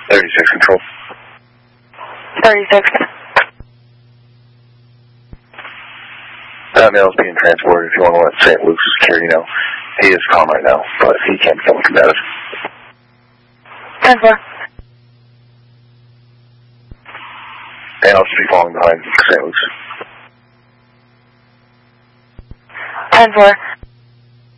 36 control. 36. That male's being transported if you want to let St. Luke's security know. He is calm right now, but he can't become combative. 10-4. And I'll just be falling behind St. Luke's. 10-4.